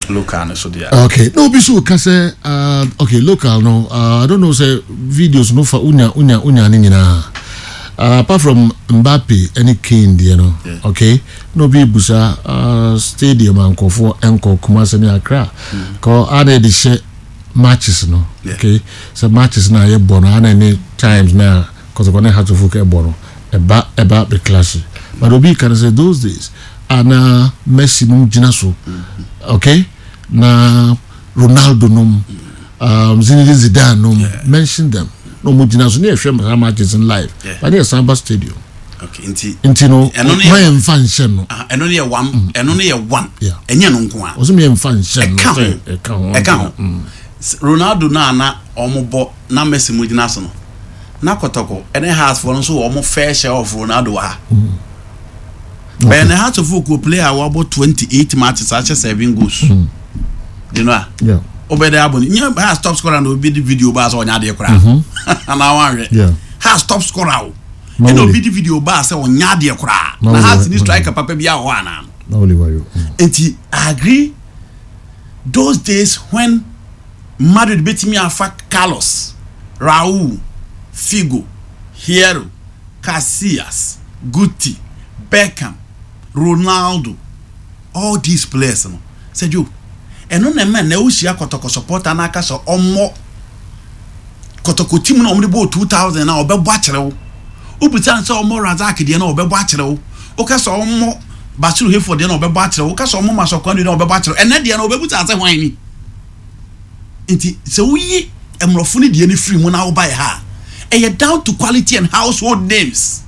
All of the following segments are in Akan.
local so there. Okay, no be so kase okay local no I don't know say videos no for unya nina. Apart from Mbappe any Kane you know. Yeah. Okay, no be busa stadium anko for enko Kumasi ni Accra. Ko ade di share matches no. Yeah. Okay, so matches na ye bono any times now cause gonna have to focus bono about the class. But obi can say those days ana Messi mum jinaso. Okay? Na Ronaldo nom Zinedine Zidane nom mention them. No mo jinaso near share matches in live. But near Samba Stadium. Okay, inti no my function no. And only a one. Yeah. And you know nko. Also me function no. Account. Ronaldo na omobo na Messi mu jinaso no. Na kotoko any has for no so omo fair share of Ronaldo ha. But the heart of Fuku player about 28 matches, actually 7 goals. You know? Yeah. Obey the abon. You have top scorer and will be the video bars on Yadia Crowd. And I want it. Yeah. Has top scorer. You know, be the video bars on Yadia Crowd. Now has this striker Papa Biawana. Only why you. And I agree. Those days when Madrid beat me afa Carlos, Raul, Figo, Hierro, Casillas, Guti, Beckham, Ronaldo, all these players no said you and no man na ushia kotoko supporter na aka so omo kotoko team na omde bo 2000 na obebo akere wo obutan so omo Razak de na obebo akere wo o ka so omo Basiru Hefo de na obebo akere wo o ka so omo Masokwan de na obebo akere ene de na obebuta ase hwan ni nti se wuyi emrofo ni de ni free mu na wo buy ha e down to quality and household names.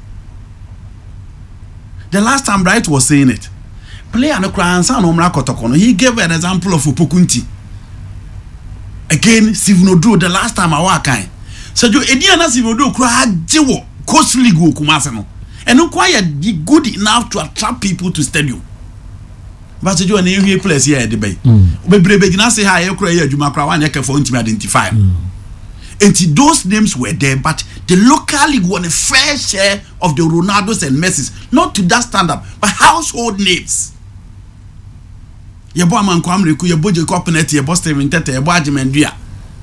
The last time Bright was saying it, player no cry no mra he gave an example of Opokunti. Again, Sivnodo the last time I work kind. So you Ediana Sivnodo cry jewo coast league Kumasi no. And no quite good enough to attract people to stadium. But you and you players here at the bay. Bebrebe gina say ha e cry adwuma cry wan yeke for ntimi identify. And those names were there, but the local league won a fair share of the Ronaldos and Messis, not to that standard, but household names. Yabo man Kwamriku, Yabo Jacobinet, Yabo Steven Tete, Yabo Ajimendria,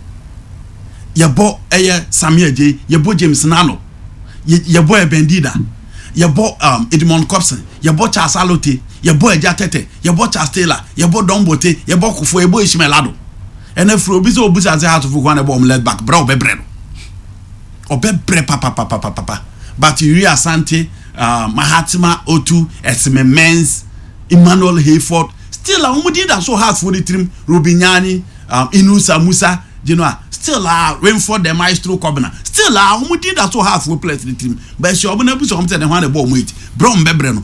Yabo Samir J, Yabo James Nano, Yabo Bendida, Yabo Edmond Cobson, Yabo Chasalote, Yabo Ejatete, Yabo Chastela, Yabo Dombote, Yabo Kufo, Yabo Ishmelado. And if Robiso Busa has to one bomb led back, bro, bebre. Or bebre papa. But you Asante, Mahatma Otu, Esme Men's, Emmanuel Hayford, still a woman did so hard for the team, Rubignani, Inusa Musa, you know, still Rainford, the Maestro Cobana, still a woman did so hard for play the team. But she opened up something and one a bomb weight, Brom Bebreno,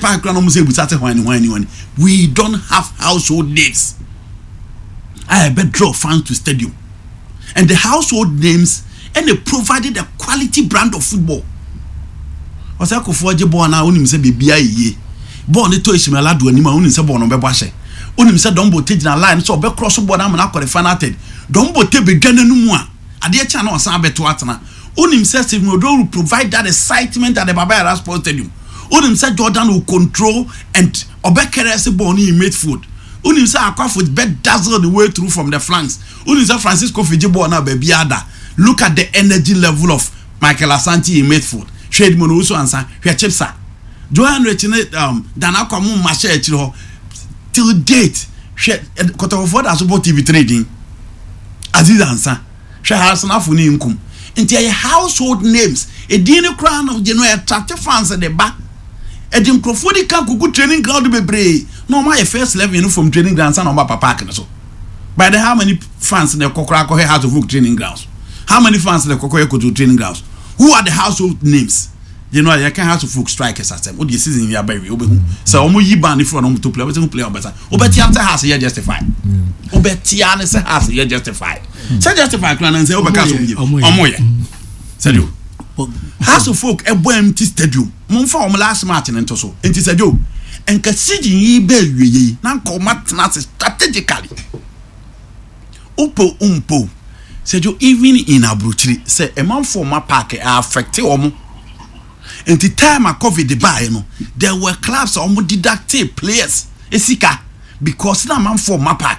we don't have household names. I bet draw fans to stadium. And the household names and they provided a quality brand of football. Was I for born now unim say bibia ye. Born to Ishmael do anima unim say born on bebashe. Unim say Dombo take na line so be cross board am na qualified. Dombo te be gana no mu a. Ade cha na osan beto atena. Unim say Steve Modo will provide that excitement at the Baba Sports Stadium. Unim say Jordan will control and obekere say born in midfield. Unim say Akwafu bet dazzle the way through from the flanks. Unim say Francisco Fijibo na baby ada. Look at the energy level of Michael Asante in midfield. Shade Monuso answer. Here Chipsa. Joanne Rechine Danakwa mu mashe echiro till date. She Kotoford as about TV trading. Aziz answer. She has enough for nkum. Into your household names. A dinner crown of January attractive fans at the back. A Jim Crawford can go training ground be brave. No, my first level from training grounds and on Papa Park and so. By the how many fans in the Kokorako House of Work training grounds? How many fans in the Kokorako to training grounds? Who are the household names? You know, you can't have to folk strikers at them. What you see in your baby? So, you ban if you want to play, but play better. Obetiana has a justified. Obetiana has a justified. So justify clan and say, Omoya. Said you. House of folk a empty stadium. Monfa last match and so. And he said, you. And considering ye bear ye, now call Matnas strategically. Umpo. Said you even in Abrutri, say a man for my park are affected omo. And the time I covered the bar, there were clubs almost deducted players, Esika, because now man for my park.